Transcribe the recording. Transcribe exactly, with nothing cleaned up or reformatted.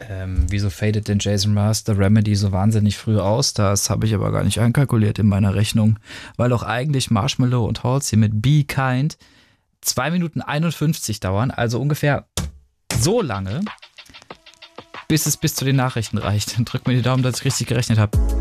Ähm, wieso fadet denn Jason Mraz The Remedy so wahnsinnig früh aus? Das habe ich aber gar nicht einkalkuliert in meiner Rechnung, weil auch eigentlich Marshmello und Halsey mit Be Kind zwei Minuten einundfünfzig dauern, also ungefähr so lange, bis es bis zu den Nachrichten reicht. Drückt mir die Daumen, dass ich richtig gerechnet habe.